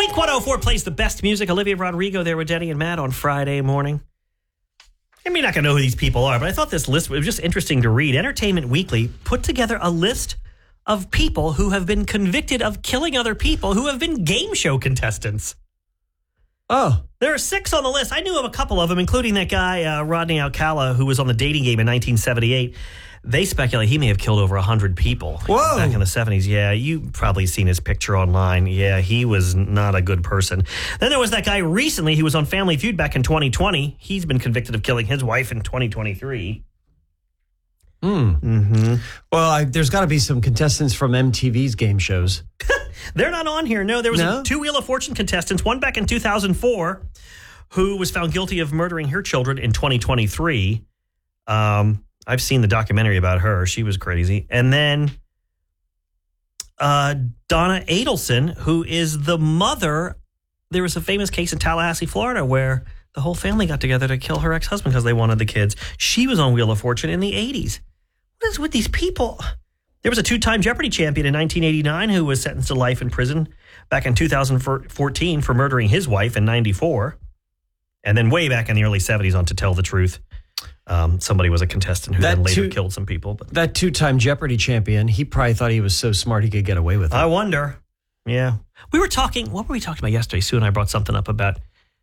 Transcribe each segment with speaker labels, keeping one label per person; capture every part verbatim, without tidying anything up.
Speaker 1: Blink one oh four plays the best music. Olivia Rodrigo there with Denny and Matt on Friday morning. I mean, you're not going to know who these people are, but I thought this list was just interesting to read. Entertainment Weekly put together a list of people who have been convicted of killing other people who have been game show contestants.
Speaker 2: Oh.
Speaker 1: There are six on the list. I knew of a couple of them, including that guy, uh, Rodney Alcala, who was on the Dating Game in nineteen seventy-eight. They speculate he may have killed over one hundred people
Speaker 2: Whoa.
Speaker 1: back in the seventies. Yeah, you've probably seen his picture online. Yeah, he was not a good person. Then there was that guy recently who was on Family Feud back in twenty twenty. He's been convicted of killing his wife in twenty twenty-three.
Speaker 2: Hmm.
Speaker 1: Mm-hmm.
Speaker 2: Well, I, there's got to be some contestants from M T V's game shows.
Speaker 1: They're not on here. No, there was
Speaker 2: No?
Speaker 1: a two Wheel of Fortune contestants, one back in two thousand four, who was found guilty of murdering her children in twenty twenty-three. Um, I've seen the documentary about her. She was crazy. And then uh, Donna Adelson, who is the mother. There was a famous case in Tallahassee, Florida, where the whole family got together to kill her ex-husband because they wanted the kids. She was on Wheel of Fortune in the eighties. What is with these people? There was a two-time Jeopardy champion in nineteen eighty-nine who was sentenced to life in prison back in two thousand fourteen for murdering his wife in ninety-four. And then way back in the early seventies on To Tell the Truth, um, somebody was a contestant who
Speaker 2: That
Speaker 1: then later
Speaker 2: two-
Speaker 1: killed some people. But
Speaker 2: That two-time Jeopardy champion, he probably thought he was so smart he could get away with it.
Speaker 1: I wonder. Yeah. We were talking, what were we talking about yesterday? Sue and I brought something up about,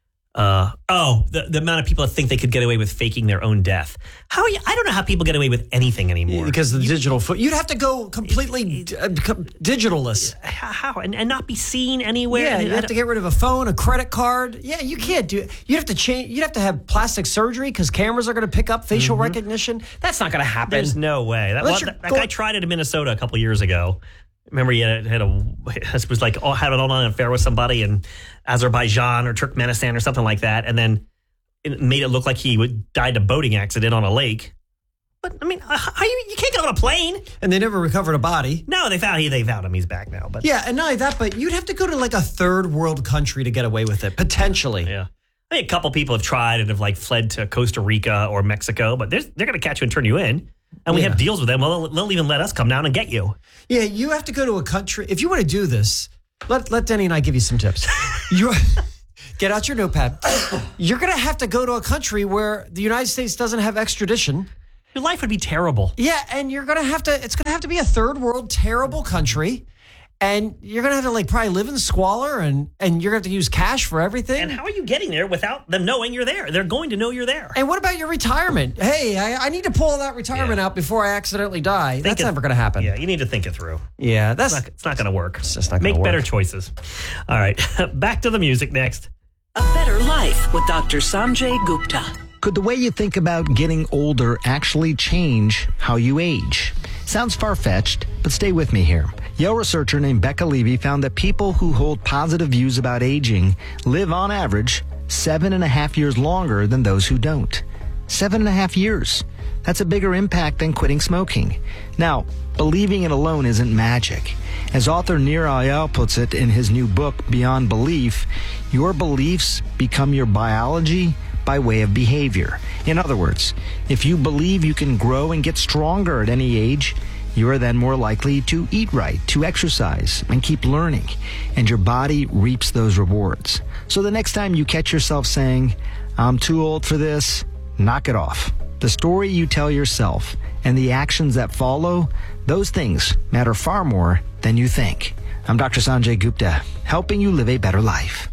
Speaker 1: uh, oh, the, the amount of people that think they could get away with faking their own death. How are you, I don't know how people get away with anything anymore.
Speaker 2: Because of the
Speaker 1: You-
Speaker 2: digital foot. You'd have to go completely uh, co- digitalless.
Speaker 1: How? And, and not be seen anywhere?
Speaker 2: Yeah,
Speaker 1: And-
Speaker 2: you have to get rid of a phone, a credit card. Yeah, you can't do it. You'd have to change. You'd have to have plastic surgery because cameras are going to pick up facial recognition. That's not going to happen.
Speaker 1: There's no way. That,
Speaker 2: Unless
Speaker 1: well,
Speaker 2: you're
Speaker 1: that, that
Speaker 2: going-
Speaker 1: guy tried it in Minnesota a couple years ago. Remember, he had, had a it was like oh, had an online affair with somebody in Azerbaijan or Turkmenistan or something like that, and then it made it look like he would, died in a boating accident on a lake. But I mean, how you you can't get on a plane?
Speaker 2: And they never recovered a body.
Speaker 1: No, they found he they found him. He's back now. But
Speaker 2: Yeah, and not only that, but you'd have to go to like a third world country to get away with it, potentially.
Speaker 1: yeah. I think a couple people have tried and have like fled to Costa Rica or Mexico, but they're, they're going to catch you and turn you in. And we
Speaker 2: Yeah.
Speaker 1: have deals with them. Well, they'll, they'll even let us come down and get you.
Speaker 2: Yeah, you have to go to a country. If you want to do this, let, let Denny and I give you some tips. You get out your notepad. You're going to have to go to a country where the United States doesn't have extradition.
Speaker 1: Your life would be terrible.
Speaker 2: Yeah, and you're going to have to, it's going to have to be a third world terrible country. And you're going to have to like probably live in squalor and, and you're going to have to use cash for everything.
Speaker 1: And how are you getting there without them knowing you're there? They're going to know you're there.
Speaker 2: And what about your retirement? Hey, I, I need to pull that retirement
Speaker 1: Yeah.
Speaker 2: out before I accidentally die.
Speaker 1: Think
Speaker 2: That's
Speaker 1: it-
Speaker 2: never going to happen.
Speaker 1: Yeah, you need to think it through.
Speaker 2: Yeah, that's
Speaker 1: It's not, it's not going to work.
Speaker 2: It's just not gonna
Speaker 1: Make
Speaker 2: work.
Speaker 1: better choices. All right, back to the music next.
Speaker 3: A Better Life with Doctor Sanjay Gupta.
Speaker 4: Could the way you think about getting older actually change how you age? Sounds far-fetched, but stay with me here. Yale researcher named Becca Levy found that people who hold positive views about aging live on average seven and a half years longer than those who don't. Seven and a half years. That's a bigger impact than quitting smoking. Now, believing it alone isn't magic. As author Nir Eyal puts it in his new book, Beyond Belief, your beliefs become your biology by way of behavior. In other words, if you believe you can grow and get stronger at any age, you are then more likely to eat right, to exercise, and keep learning, and your body reaps those rewards. So the next time you catch yourself saying, I'm too old for this, knock it off. The story you tell yourself and the actions that follow, those things matter far more than you think. I'm Doctor Sanjay Gupta, helping you live a better life.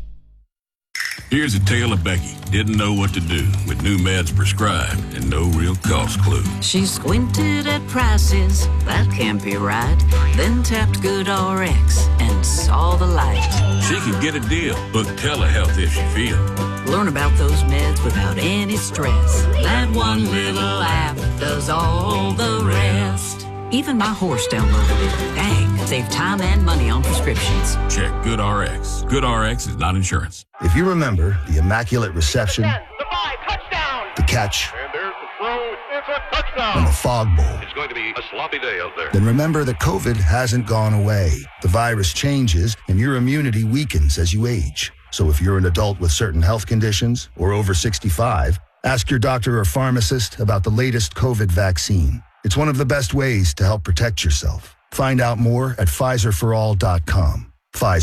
Speaker 5: Here's a tale of Becky. Didn't know what to do with new meds prescribed and no real cost clue.
Speaker 3: She squinted at prices, that can't be right. Then tapped GoodRx and saw the light.
Speaker 5: She could get a deal. Book telehealth if she feels.
Speaker 3: Learn about those meds without any stress. That one little app does all the rest. Even my horse downloaded it. Dang, save time and money on prescriptions.
Speaker 5: Check GoodRx. GoodRx is not insurance.
Speaker 6: If you remember the Immaculate Reception,
Speaker 7: The five, touchdown!
Speaker 6: the catch,
Speaker 7: And there's the throw. It's a touchdown.
Speaker 6: and the Fog Bowl,
Speaker 7: It's going to be a sloppy day out there.
Speaker 6: then remember that COVID hasn't gone away. The virus changes and your immunity weakens as you age. So if you're an adult with certain health conditions or over sixty-five, ask your doctor or pharmacist about the latest COVID vaccine. It's one of the best ways to help protect yourself. Find out more at Pfizer for all dot com. Pfizer.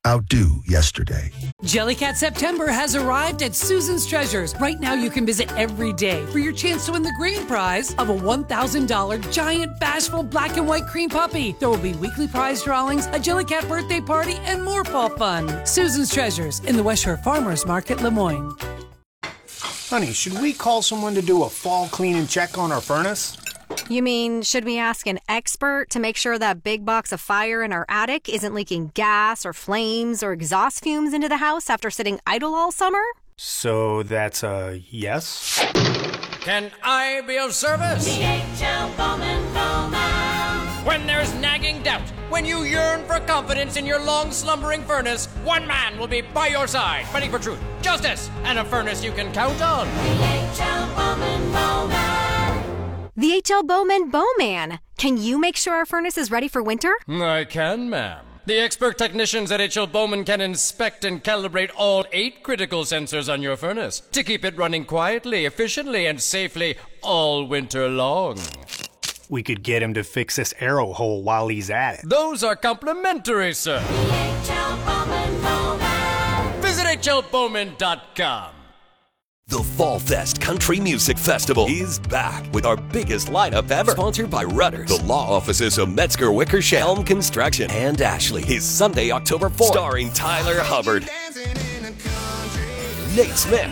Speaker 6: Outdo yesterday.
Speaker 8: Jellycat September has arrived at Susan's Treasures. Right now, you can visit every day for your chance to win the grand prize of a one thousand dollars giant bashful black and white cream puppy. There will be weekly prize drawings, a Jellycat birthday party, and more fall fun. Susan's Treasures in the West Shore Farmers Market, Lemoyne.
Speaker 9: Honey, should we call someone to do a fall clean and check on our furnace?
Speaker 10: You mean, should we ask an expert to make sure that big box of fire in our attic isn't leaking gas or flames or exhaust fumes into the house after sitting idle all summer?
Speaker 9: So that's a yes?
Speaker 11: Can I be of service?
Speaker 12: D H L Bowman Bowman.
Speaker 11: When there's nagging doubt, when you yearn for confidence in your long slumbering furnace, one man will be by your side, fighting for truth, justice, and a furnace you can count on.
Speaker 12: D H L Bowman Bowman.
Speaker 10: The H L Bowman Bowman. Can you make sure our furnace is ready for winter?
Speaker 11: I can, ma'am. The expert technicians at H L Bowman can inspect and calibrate all eight critical sensors on your furnace to keep it running quietly, efficiently, and safely all winter long.
Speaker 9: We could get him to fix this arrow hole while he's at it.
Speaker 11: Those are complimentary, sir.
Speaker 12: H L Bowman Bowman.
Speaker 11: Visit H L Bowman dot com.
Speaker 13: The Fall Fest Country Music Festival is back with our biggest lineup ever. Sponsored by Rudders, the law offices of Metzger Wickersham, Helm Construction, and Ashley. Is Sunday, October fourth. Starring Tyler Hubbard, Nate Smith,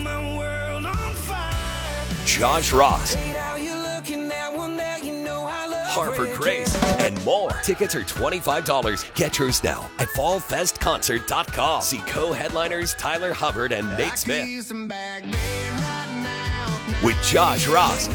Speaker 13: Josh Ross, Harper Grace, and more. Tickets are twenty-five dollars. Get yours now at fall fest concert dot com. See co-headliners Tyler Hubbard and Nate Smith with Josh Ross,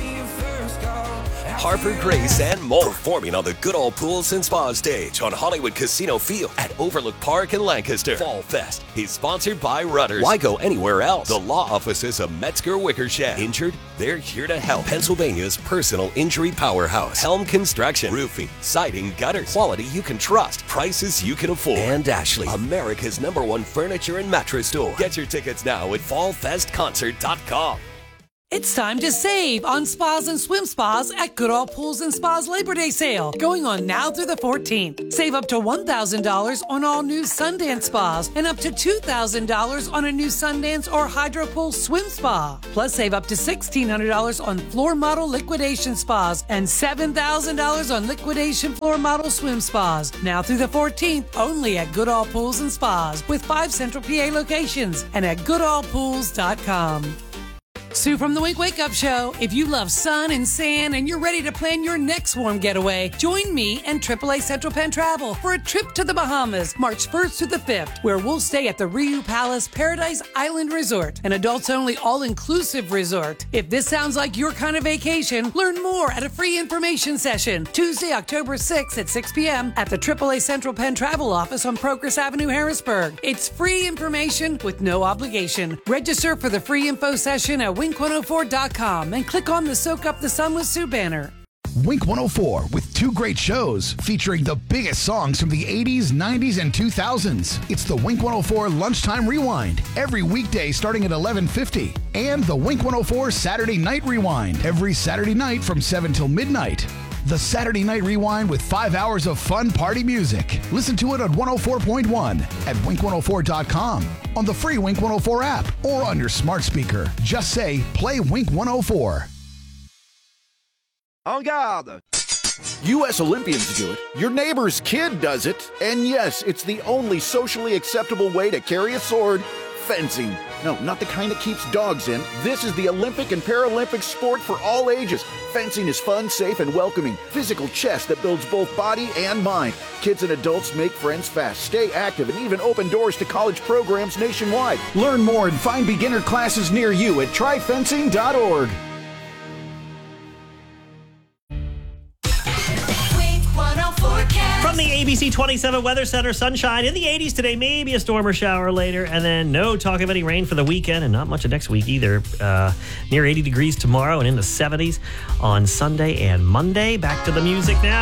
Speaker 13: Harper Grace, and more. Performing on the Good Old Pools and Spa stage on Hollywood Casino Field at Overlook Park in Lancaster. Fall Fest is sponsored by Rudders. Why go anywhere else? The law offices of Metzger Wickersham. Injured? They're here to help. Pennsylvania's personal injury powerhouse. Helm Construction. Roofing, siding, gutters. Quality you can trust. Prices you can afford. And Ashley, America's number one furniture and mattress store. Get your tickets now at fall fest concert dot com.
Speaker 8: It's time to save on spas and swim spas at Goodall Pools and Spas Labor Day sale, going on now through the fourteenth. Save up to one thousand dollars on all new Sundance spas and up to two thousand dollars on a new Sundance or Hydro Pool swim spa. Plus, save up to sixteen hundred dollars on floor model liquidation spas and seven thousand dollars on liquidation floor model swim spas. Now through the fourteenth, only at Goodall Pools and Spas with five Central P A locations and at goodall pools dot com. Sue from the Wink Wake Up Show. If you love sun and sand and you're ready to plan your next warm getaway, join me and triple A Central Penn Travel for a trip to the Bahamas, March first to the fifth, where we'll stay at the Riu Palace Paradise Island Resort, an adults-only all-inclusive resort. If this sounds like your kind of vacation, learn more at a free information session, Tuesday, October sixth at six p.m. at the triple A Central Penn Travel office on Progress Avenue, Harrisburg. It's free information with no obligation. Register for the free info session at wink one oh four dot com and click on the Soak Up the Sun with Sue banner.
Speaker 14: Wink one oh four with two great shows featuring the biggest songs from the eighties, nineties, and two thousands. It's the Wink one oh four Lunchtime Rewind every weekday starting at eleven fifty and the Wink one oh four Saturday Night Rewind every Saturday night from seven till midnight. The Saturday Night Rewind with five hours of fun party music. Listen to it on one oh four point one at wink one oh four dot com, on the free Wink one oh four app, or on your smart speaker. Just say, play Wink one oh four.
Speaker 15: En garde! U S Olympians do it, your neighbor's kid does it, and yes, it's the only socially acceptable way to carry a sword: fencing. No, not the kind that keeps dogs in. This is the Olympic and Paralympic sport for all ages. Fencing is fun, safe, and welcoming. Physical chess that builds both body and mind. Kids and adults make friends fast, stay active, and even open doors to college programs nationwide. Learn more and find beginner classes near you at try fencing dot org.
Speaker 1: From the A B C twenty-seven Weather Center, sunshine in the eighties today, maybe a storm or shower later, and then no talk of any rain for the weekend, and not much of next week either. Uh, near eighty degrees tomorrow and in the seventies on Sunday and Monday. Back to the music now.